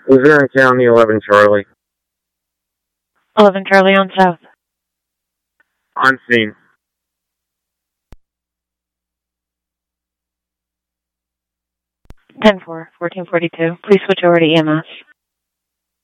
Luzerne County, 11 Charlie. 11 Charlie on South. On scene. 10-4, 1442. Please switch over to EMS.